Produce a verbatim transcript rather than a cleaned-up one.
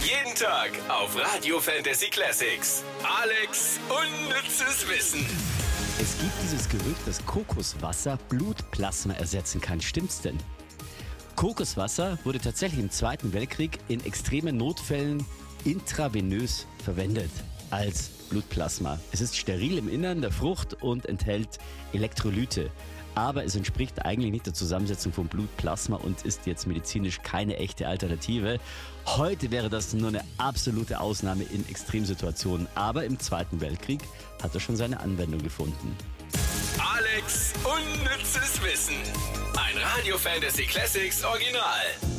Jeden Tag auf Radio Fantasy Classics. Alex unnützes Wissen. Es gibt dieses Gerücht, dass Kokoswasser Blutplasma ersetzen kann. Stimmt's denn? Kokoswasser wurde tatsächlich im Zweiten Weltkrieg in extremen Notfällen intravenös verwendet als Blutplasma. Es ist steril im Innern der Frucht und enthält Elektrolyte. Aber es entspricht eigentlich nicht der Zusammensetzung von Blutplasma und ist jetzt medizinisch keine echte Alternative. Heute wäre das nur eine absolute Ausnahme in Extremsituationen. Aber im Zweiten Weltkrieg hat er schon seine Anwendung gefunden. Alex unnützes Wissen. Ein Radio Fantasy Classics Original.